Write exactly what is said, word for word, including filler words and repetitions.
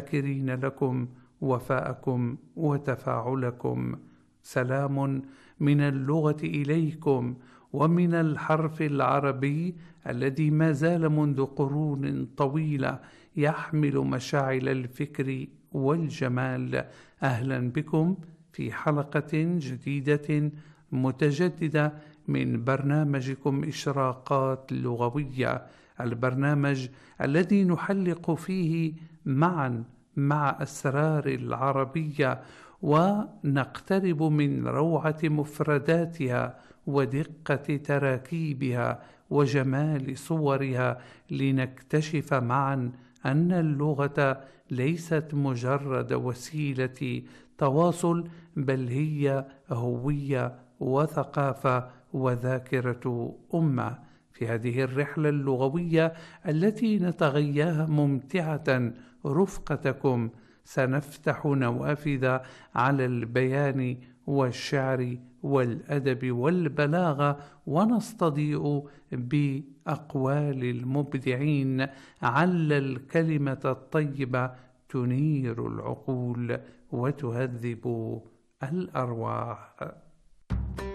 شاكرين لكم وفاءكم وتفاعلكم. سلام من اللغة إليكم ومن الحرف العربي الذي ما زال منذ قرون طويلة يحمل مشاعل الفكر والجمال. أهلا بكم في حلقة جديدة متجددة من برنامجكم إشراقات لغوية، البرنامج الذي نحلق فيه معا مع أسرار العربية ونقترب من روعة مفرداتها ودقة تراكيبها وجمال صورها، لنكتشف معا أن اللغة ليست مجرد وسيلة تواصل، بل هي هوية وثقافة وذاكرة أمة. في هذه الرحلة اللغوية التي نتغياها ممتعة رفقتكم، سنفتح نوافذ على البيان والشعر والأدب والبلاغة، ونستضيء بأقوال المبدعين عل الكلمة الطيبة تنير العقول وتهذب الأرواح.